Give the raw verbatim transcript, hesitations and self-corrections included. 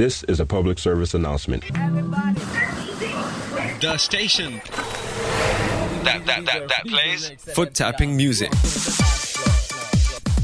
This is a public service announcement. The station that that that that plays foot tapping music.